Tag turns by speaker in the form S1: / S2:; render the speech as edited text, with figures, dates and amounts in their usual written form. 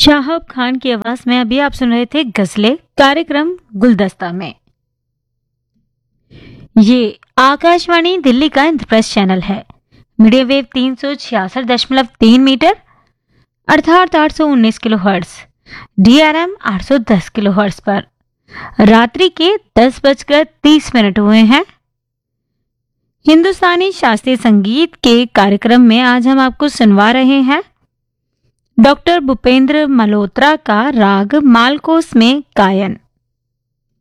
S1: शाहब खान की आवाज में अभी आप सुन रहे थे गजलें, कार्यक्रम गुलदस्ता में। ये आकाशवाणी दिल्ली का इंद्रप्रस्थ चैनल है। मीडियम वेव 366.3 मीटर अर्थात 819 kilo hertz, DRM 810 kilo hertz पर रात्रि के 10:30 हुए हैं। हिंदुस्तानी शास्त्रीय संगीत के कार्यक्रम में आज हम आपको सुनवा रहे हैं डॉक्टर भूपेंद्र मल्होत्रा का राग मालकोस में गायन।